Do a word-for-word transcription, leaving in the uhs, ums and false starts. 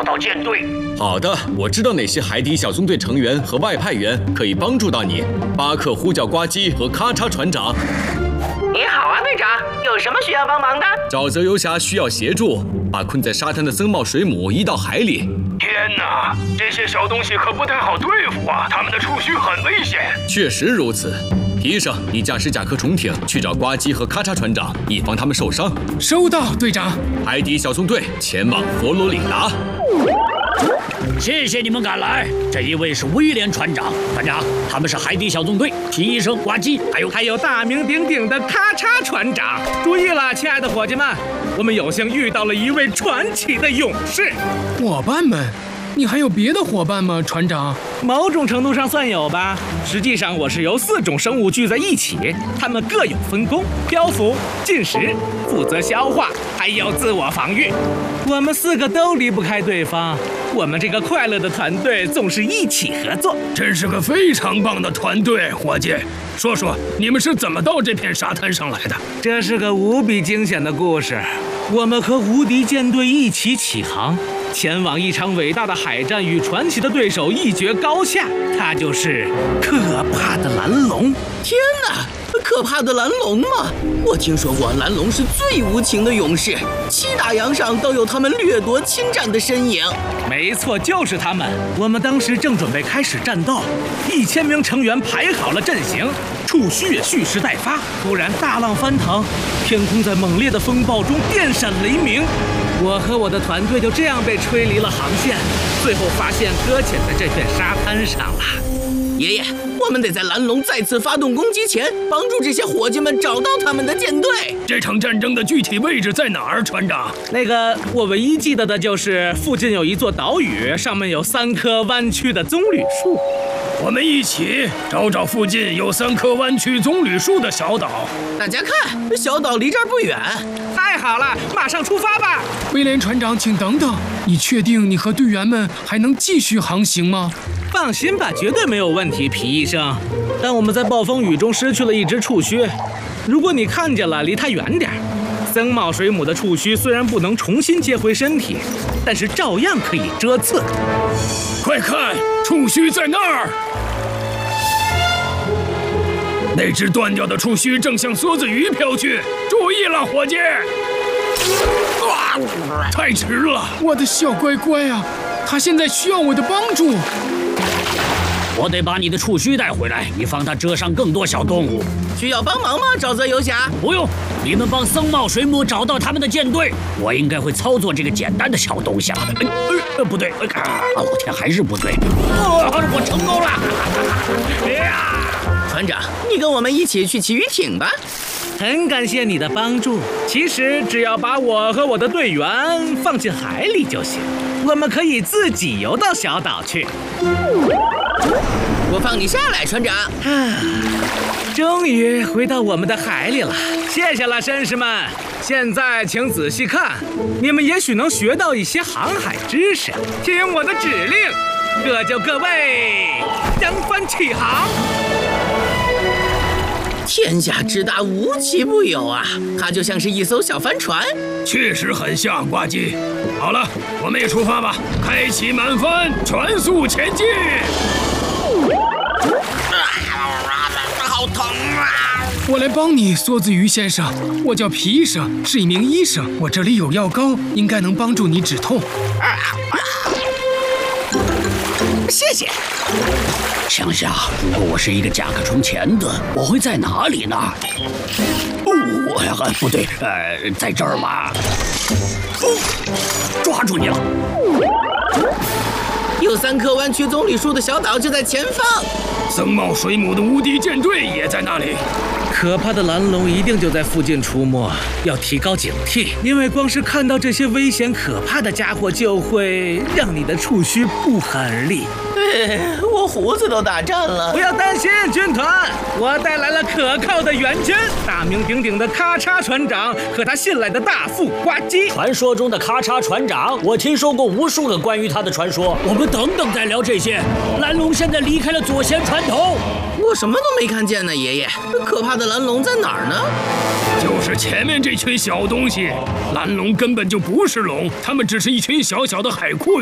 到舰队。 好的，我知道哪些海底小纵队成员和外派员可以帮助到你。巴克呼叫呱唧和咔嚓船长。 你好啊，队长，有什么需要帮忙的？ 沼泽游侠需要协助，把困在沙滩的僧帽水母移到海里。 天哪，这些小东西可不太好对付啊，它们的触须很危险。 确实如此。皮生，你驾驶甲壳虫艇去找呱唧和咔嚓船长，以防他们受伤。 收到，队长。 海底小纵队前往佛罗里达。 谢谢你们赶来。这一位是威廉船长，船长，他们是海底小纵队，皮医生、呱唧，还有还有大名鼎鼎的咔嚓船长。注意了，亲爱的伙计们，我们有幸遇到了一位传奇的勇士。 伙伴们，你还有别的伙伴吗，船长？ 某种程度上算有吧。实际上，我是由四种生物聚在一起，它们各有分工：漂浮、进食、负责消化，还有自我防御。我们四个都离不开对方。我们这个快乐的团队总是一起合作， 真是个非常棒的团队，伙计。说说你们是怎么到这片沙滩上来的？ 这是个无比惊险的故事。我们和无敌舰队一起起航，前往一场伟大的海战，与传奇的对手一决高下。他就是可怕的蓝龙。 天哪！可怕的蓝龙吗？我听说过，蓝龙是最无情的勇士，七大洋上都有他们掠夺侵占的身影。 没错，就是他们。我们当时正准备开始战斗，一千名成员排好了阵型，触须也蓄势待发。突然大浪翻腾，天空在猛烈的风暴中电闪雷鸣，我和我的团队就这样被吹离了航线，最后发现搁浅在这片沙滩上了。 爷爷，我们得在蓝龙再次发动攻击前，帮助这些伙计们找到他们的舰队。 这场战争的具体位置在哪儿，船长？ 那个，我唯一记得的就是附近有一座岛屿，上面有三棵弯曲的棕榈树。 我们一起找找附近有三棵弯曲棕榈树的小岛。 大家看，小岛离这儿不远。 太好了，马上出发吧！ 威廉船长，请等等，你确定你和队员们还能继续航行吗？ 放心吧，绝对没有问题，皮医生。但我们在暴风雨中失去了一只触须，如果你看见了，离它远点。僧帽水母的触须虽然不能重新接回身体，但是照样可以遮刺。 快看，触须在那儿！那只断掉的触须正向梭子鱼飘去，注意了，伙计！啊，太迟了！ 我的小乖乖啊，他现在需要我的帮助。 我得把你的触须带回来，以防它蛰伤更多小动物。 需要帮忙吗，沼泽游侠？ 不用，你们帮僧帽水母找到他们的舰队，我应该会操作这个简单的小东西。哎，呃，不对，啊，老天，还是不对。哦，我成功了！哎呀， 船长，你跟我们一起去骑鱼艇吧。 很感谢你的帮助。其实只要把我和我的队员放进海里就行，我们可以自己游到小岛去。 我放你下来，船长。 啊，终于回到我们的海里了，谢谢了，绅士们。现在请仔细看，你们也许能学到一些航海知识。听我的指令，各就各位，扬帆起航。 天下之大，无奇不有啊！它就像是一艘小帆船， 确实很像呱唧。好了，我们也出发吧，开启满帆，全速前进。 好疼啊！ 我来帮你，梭子鱼先生。我叫皮医生，是一名医生。我这里有药膏，应该能帮助你止痛。 谢谢。 想想，如果我是一个甲壳虫钳子，我会在哪里呢？哦，呃，不对，呃，在这儿嘛。哦，抓住你了！ 有三棵弯曲棕榈树的小岛就在前方。 僧帽水母的无敌舰队也在那里。 可怕的蓝龙一定就在附近出没，要提高警惕，因为光是看到这些危险可怕的家伙，就会让你的触须不寒而栗。 哎，我胡子都打颤了。 不要担心，军团，我带来了可靠的援军，大名鼎鼎的咔嚓船长和他信赖的大副呱唧。 传说中的咔嚓船长，我听说过无数个关于他的传说。我们等等再聊这些。蓝龙现在离开了左舷船头。 我什么都没看见呢，爷爷。可怕的蓝龙在哪儿呢？ 就是前面这群小东西。蓝龙根本就不是龙，它们只是一群小小的海阔